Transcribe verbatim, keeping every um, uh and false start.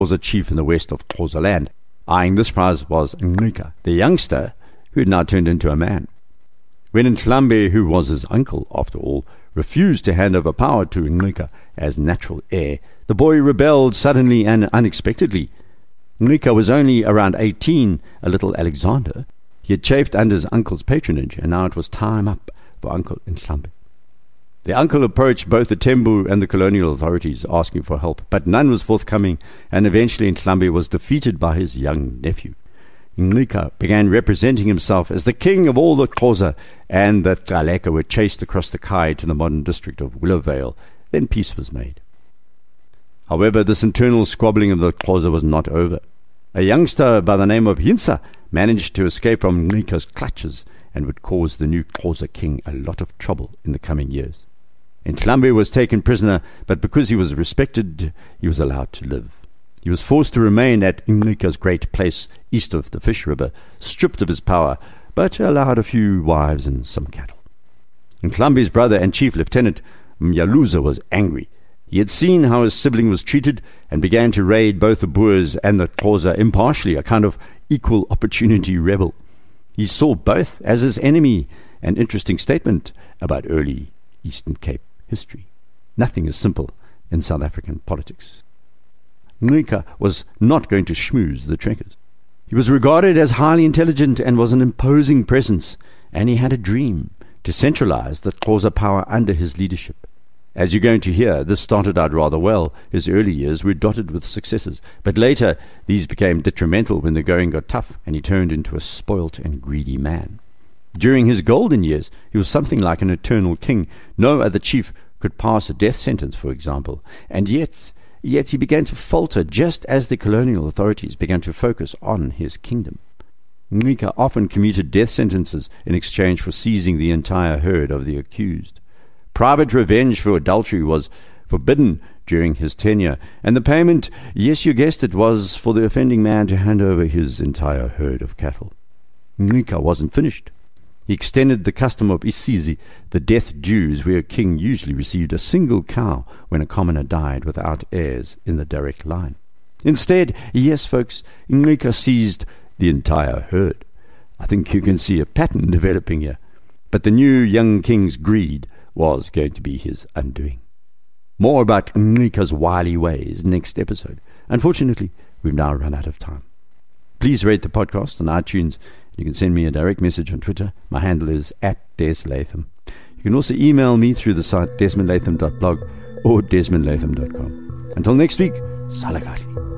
was a chief in the west of Xhosa land. Eyeing this prize was Ngqika, the youngster who had now turned into a man. When Ndlambe, who was his uncle after all, refused to hand over power to Ngqika as natural heir, the boy rebelled suddenly and unexpectedly. Ngqika was only around eighteen, a little Alexander. He had chafed under his uncle's patronage, and now it was time up for Uncle Ndlambe. The uncle approached both the Tembu and the colonial authorities asking for help, but none was forthcoming, and eventually Ndlambe was defeated by his young nephew. Ngqika began representing himself as the king of all the Xhosa, and the Gcaleka were chased across the Khai to the modern district of Willowvale. Then peace was made. However, this internal squabbling of the Xhosa was not over. A youngster by the name of Hintsa managed to escape from Ngqika's clutches and would cause the new Xhosa king a lot of trouble in the coming years. Ndlambe was taken prisoner, but because he was respected, he was allowed to live. He was forced to remain at Ngqika's great place east of the Fish River, stripped of his power, but allowed a few wives and some cattle. Ndlambe's brother and chief lieutenant, Myaluza, was angry. He had seen how his sibling was treated and began to raid both the Boers and the Xhosa impartially, a kind of equal opportunity rebel. He saw both as his enemy, an interesting statement about early Eastern Cape history. Nothing is simple in South African politics. Ngqika was not going to schmooze the trekkers. He was regarded as highly intelligent and was an imposing presence, and he had a dream to centralize the Xhosa power under his leadership. As you're going to hear, this started out rather well. His early years were dotted with successes, but later these became detrimental when the going got tough and he turned into a spoilt and greedy man. During his golden years, he was something like an eternal king. No other chief could pass a death sentence, for example, and yet, yet he began to falter just as the colonial authorities began to focus on his kingdom. Ngqika often commuted death sentences in exchange for seizing the entire herd of the accused. Private revenge for adultery was forbidden during his tenure, and the payment, yes, you guessed it, was for the offending man to hand over his entire herd of cattle. Ngqika wasn't finished. He extended the custom of isizi, the death dues, where a king usually received a single cow when a commoner died without heirs in the direct line. Instead, yes, folks, Ngqika seized the entire herd. I think you can see a pattern developing here. But the new young king's greed was going to be his undoing. More about Ngqika's wily ways next episode. Unfortunately, we've now run out of time. Please rate the podcast on iTunes. You can send me a direct message on Twitter. My handle is at Des Latham. You can also email me through the site desmond latham dot blog or desmond latham dot com. Until next week, Salakatli.